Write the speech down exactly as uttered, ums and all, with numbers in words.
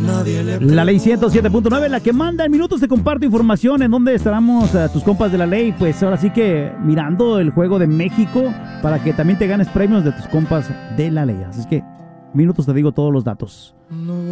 La ley ciento siete punto nueve, la que manda en minutos te comparto información en donde estaremos uh, tus compas de la ley, pues ahora sí que mirando el juego de México para que también te ganes premios de tus compas de la ley. Así es que minutos te digo todos los datos.